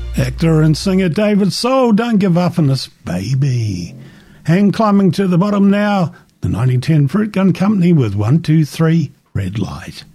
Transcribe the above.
Actor and singer David Soul, Don't Give Up on Us, Baby. Hang climbing to the bottom now, the 1910 Fruit Gun Company with 1, 2, 3, Red Light.